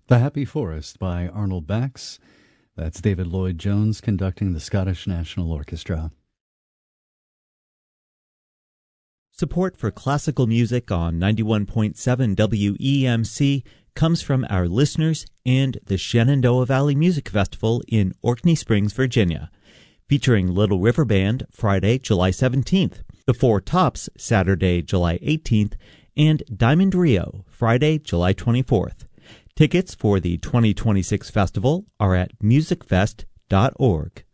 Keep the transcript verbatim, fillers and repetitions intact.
The Happy Forest by Arnold Bax. That's David Lloyd Jones conducting the Scottish National Orchestra. Support for classical music on ninety-one point seven W E M C comes from our listeners and the Shenandoah Valley Music Festival in Orkney Springs, Virginia, featuring Little River Band Friday, July seventeenth, The Four Tops Saturday, July eighteenth, and Diamond Rio Friday, July twenty-fourth. Tickets for the twenty twenty-six festival are at music fest dot org.